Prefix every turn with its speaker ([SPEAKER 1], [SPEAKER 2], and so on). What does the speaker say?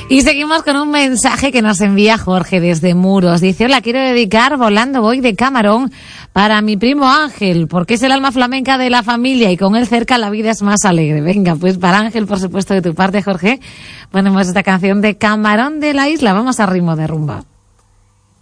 [SPEAKER 1] Y seguimos con un mensaje que nos envía Jorge desde Muros. Dice: hola, quiero dedicar Volando Voy de Camarón para mi primo Ángel, porque es el alma flamenca de la familia y con él cerca la vida es más alegre. Venga, pues para Ángel, por supuesto, de tu parte, Jorge, ponemos esta canción de Camarón de la Isla. Vamos a ritmo de rumba.